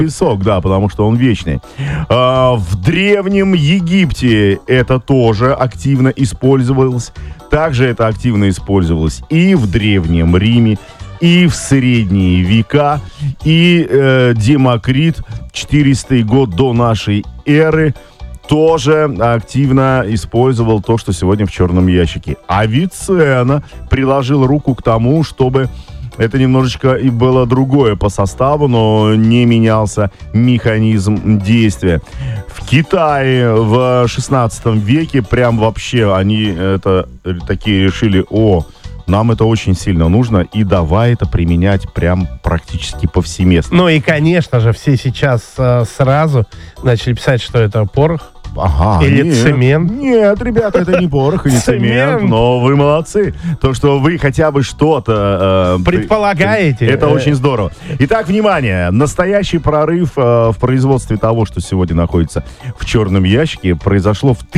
сок, да, потому что он вечный. В Древнем Египте это тоже активно использовалось. Также это активно использовалось и в Древнем Риме, и в средние века. И Демокрит, 400 год до нашей эры, тоже активно использовал то, что сегодня в черном ящике. Авиценна приложил руку к тому, чтобы это немножечко и было другое по составу, но не менялся механизм действия. В Китае в 16 веке прям вообще они это такие решили: нам это очень сильно нужно, и давай это применять прям практически повсеместно. Ну и, конечно же, все сейчас сразу начали писать, что это порох. Ага, или цемент. Нет, ребята, это не порох и не цемент, но вы молодцы. То, что вы хотя бы что-то предполагаете. Это очень здорово. Итак, внимание, настоящий прорыв в производстве того, что сегодня находится в черном ящике, произошло в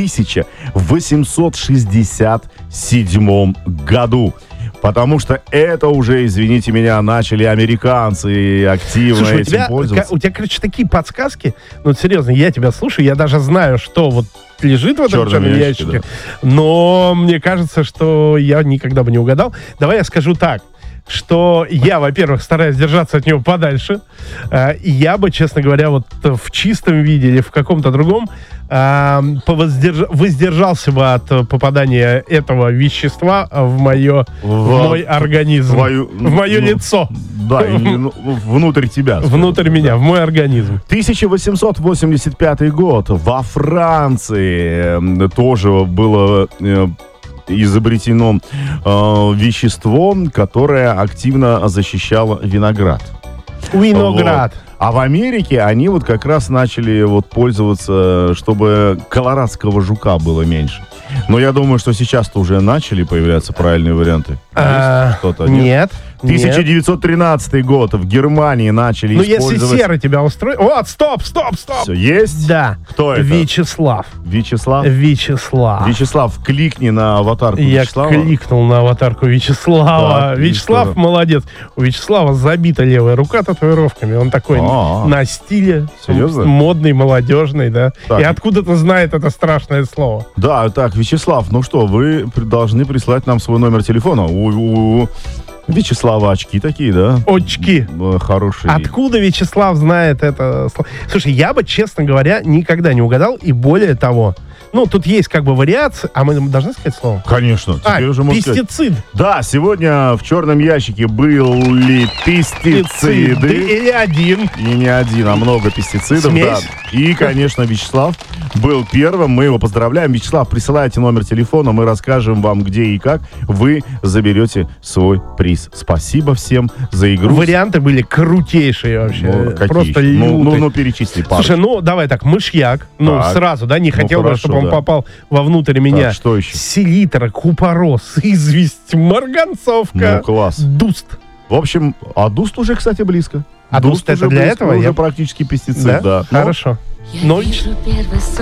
1867 году. Потому что это уже, извините меня, начали американцы активно этим пользоваться. У тебя, короче, такие подсказки. Ну, серьезно, я тебя слушаю, я даже знаю, что вот лежит в этом черном ящике. Да. Но мне кажется, что я никогда бы не угадал. Давай я скажу так, что я, во-первых, стараюсь держаться от него подальше. И я бы, честно говоря, вот в чистом виде или в каком-то другом воздержался бы от попадания этого вещества в мой организм, в мое лицо. Да, внутрь тебя. Внутрь меня, в мой организм. 1885 год. Во Франции тоже было изобретено вещество, которое активно защищало виноград. Виноград. Вот. А в Америке они вот как раз начали вот пользоваться, чтобы колорадского жука было меньше. Но я думаю, что сейчас-то уже начали появляться правильные варианты. Что-то нет. 1913 год. В Германии начали использовать... Ну, если серый тебя устроит... Вот, стоп! Все, есть? Да. Кто это? Вячеслав. Вячеслав, кликни на аватарку Вячеслава. Я кликнул на аватарку Вячеслава. Так, Вячеслав молодец. У Вячеслава забита левая рука татуировками. Он такой на стиле. Серьезно? Модный, молодежный, да. Так. И откуда-то знает это страшное слово. Да, так, Вячеслав, ну что, вы должны прислать нам свой номер телефона. У Вячеслава очки такие, да? Очки. Хорошие. Откуда Вячеслав знает это слово? Слушай, я бы, честно говоря, никогда не угадал. И более того, ну, тут есть как бы вариации. А мы должны сказать слово? Конечно. Теперь уже можно пестицид. Сказать. Да, сегодня в черном ящике были пестициды. И не один. И не один, а много пестицидов. Смесь. Да. И, конечно, Вячеслав был первым. Мы его поздравляем. Вячеслав, присылайте номер телефона. Мы расскажем вам, где и как вы заберете свой приз. Спасибо всем за игру. Варианты были крутейшие вообще. Какие? Просто лютые. Ну, перечисли пару. Слушай, ну, давай так, мышьяк. Ну, так. сразу, да, не хотел бы, чтобы он попал вовнутрь меня. Так, что еще? Селитра, купорос, известь, марганцовка. Ну, класс. Дуст. В общем, а дуст уже, кстати, близко. А дуст это для этого? Уже практически пестицид, да. Хорошо. 0.